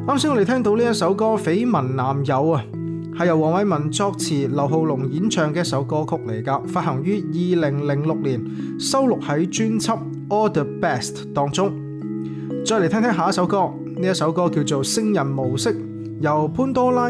啱先我哋聽到呢一首歌《緋聞男友》啊，係由黃偉文作詞、劉浩龍演唱嘅一首歌曲嚟㗎，發行於2006年，收錄喺專輯《All the Best》當中。再嚟聽聽下一首歌，呢一首歌叫做《聖人模式》，由潘多拉